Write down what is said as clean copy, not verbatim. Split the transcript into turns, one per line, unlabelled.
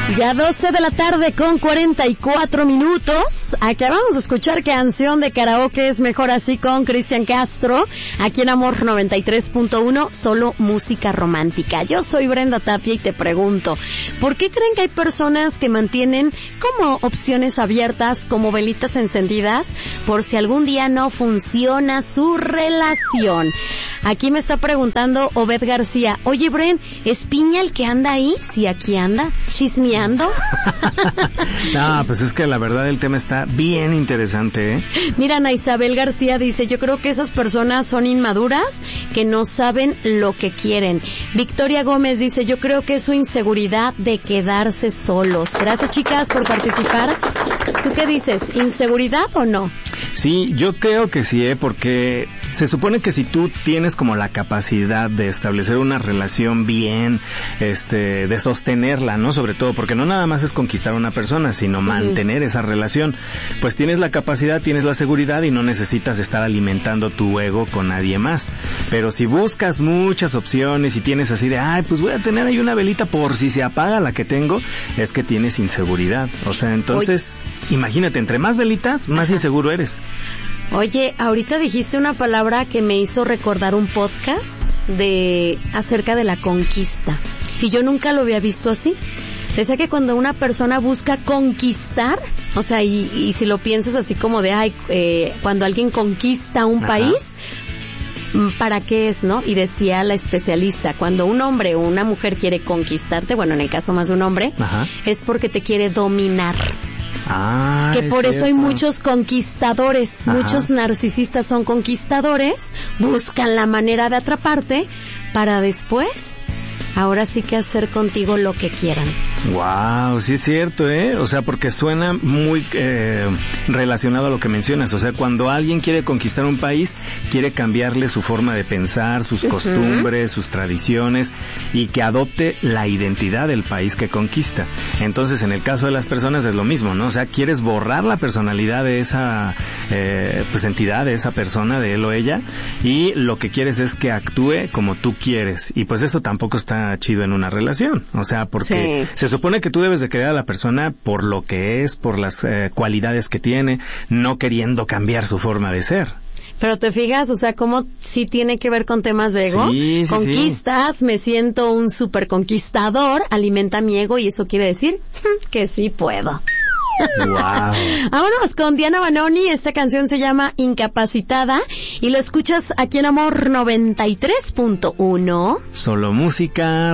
Ya 12 de la tarde con 44 minutos. Acabamos de escuchar canción de karaoke Es Mejor Así con Cristian Castro. Aquí en Amor 93.1, solo música romántica. Yo soy Brenda Tapia y te pregunto, ¿por qué creen que hay personas que mantienen como opciones abiertas, como velitas encendidas, por si algún día no funciona su relación? Aquí me está preguntando Obed García, oye Bren, ¿es Piña el que anda ahí? Sí, aquí anda, chismeando.
No, pues es que la verdad el tema está bien interesante, ¿eh?
Mira, Ana Isabel García dice, yo creo que esas personas son inmaduras, que no saben lo que quieren. Victoria Gómez dice, yo creo que es su inseguridad de quedarse solos. Gracias, chicas, por participar. ¿Tú qué dices? ¿Inseguridad o no?
Sí, yo creo que sí, porque se supone que si tú tienes como la capacidad de establecer una relación bien, de sostenerla, ¿no? Sobre todo, porque no nada más es conquistar a una persona, sino mantener esa relación. Pues tienes la capacidad, tienes la seguridad y no necesitas estar alimentando tu ego con nadie más. Pero si buscas muchas opciones y tienes así de, pues voy a tener ahí una velita por si se apaga la que tengo, es que tienes inseguridad. O sea, entonces, imagínate, entre más velitas, más inseguro eres.
Oye, ahorita dijiste una palabra que me hizo recordar un podcast acerca de la conquista. Y yo nunca lo había visto así. Decía que cuando una persona busca conquistar, o sea, y si lo piensas así como de, cuando alguien conquista un país, ¿para qué es, no? Y decía la especialista, cuando un hombre o una mujer quiere conquistarte, bueno, en el caso más de un hombre, es porque te quiere dominar. Que por eso hay muchos conquistadores, muchos narcisistas son conquistadores, buscan la manera de atraparte para después, ahora sí que hacer contigo lo que quieran.
Wow, sí es cierto, o sea, porque suena muy relacionado a lo que mencionas. O sea, cuando alguien quiere conquistar un país, quiere cambiarle su forma de pensar, sus costumbres, sus tradiciones, y que adopte la identidad del país que conquista. Entonces, en el caso de las personas es lo mismo, ¿no? O sea, quieres borrar la personalidad de esa entidad, de esa persona, de él o ella, y lo que quieres es que actúe como tú quieres. Y pues eso tampoco está chido en una relación. O sea, porque se supone que tú debes de querer a la persona por lo que es, por las cualidades que tiene, no queriendo cambiar su forma de ser.
Pero te fijas, o sea, cómo sí tiene que ver con temas de ego.
Sí,
Conquistas, me siento un super conquistador, alimenta mi ego y eso quiere decir que sí puedo.
Wow.
Vámonos con Diana Banoni, esta canción se llama Incapacitada y lo escuchas aquí en Amor 93.1.
Solo música